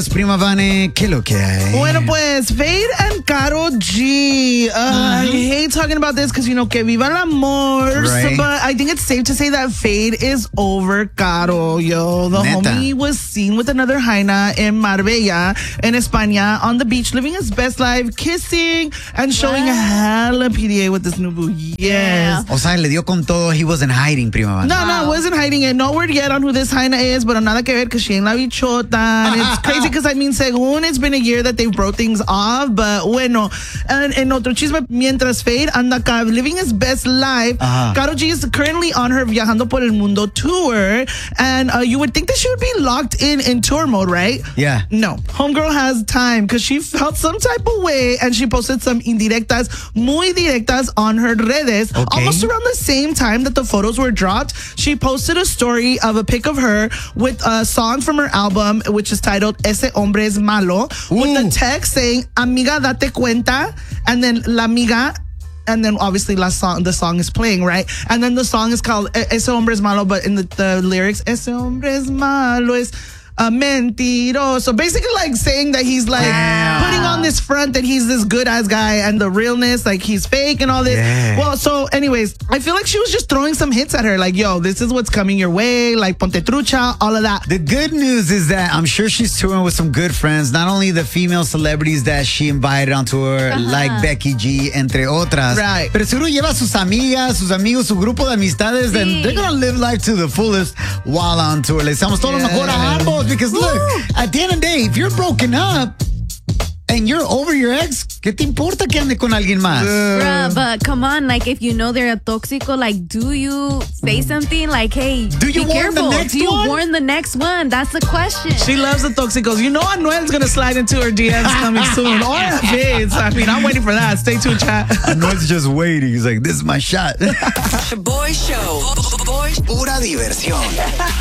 Prima Vane, ¿qué lo que hay? Bueno, pues, Fade and Karol G. I hate talking about this because, que viva el amor. Right. But I think it's safe to say that Fade is over Karol, yo. The Neta. homie was seen with another Jaina in Marbella, in España, on the beach, living his best life, kissing and showing hella PDA with this new boo. Yes. O sea, le dio con todo. He wasn't hiding, Prima Vane. No, I wasn't hiding it. No word yet on who this Jaina is, but nada que ver because she ain't la bichota. And it's crazy because, según it's been a year that they broke things off, but bueno. And en otro chisme, mientras Fade anda acá living his best life, Karol G is currently on her Viajando por el Mundo tour, and you would think that she would be locked in tour mode, right? Yeah. No. Homegirl has time because she felt some type of way, and she posted some indirectas, muy directas on her redes. Okay. Almost around the same time that the photos were dropped, she posted a story of a pic of her with a song from her album, which is titled Ese Hombre es Malo, with the text saying, Amiga, date cuenta, and then la amiga, and then obviously the song is playing, right? And then the song is called Ese Hombre es Malo, but in the lyrics, Ese Hombre es Malo es mentiroso. Basically like saying that he's like putting on this front that he's this good ass guy, and the realness, like he's fake and all this. Yeah. Well, so anyways, I feel like she was just throwing some hits at her, like, yo, this is what's coming your way, like ponte trucha, all of that. The good news is that I'm sure she's touring with some good friends, not only the female celebrities that she invited on tour, like Becky G, entre otras. Right. Pero seguro lleva sus amigas, sus amigos, su grupo de amistades, and they're gonna live life to the fullest while on tour. Le deseamos todo lo mejor a ambos, because look, at the end of the day, if you're broken up and you're over your ex, ¿qué te importa que ande con alguien más? Bruh, but come on, like, if you know they're a tóxico, like, do you say something like, hey, Do you be warn the careful? next Do you one? warn the next one? That's the question. She loves the toxicos. Anuel's gonna slide into her DMs coming soon. Or Vince. I mean, I'm waiting for that. Stay tuned, chat. Anuel's just waiting. He's like, this is my shot. The Boy Show. Pura diversión.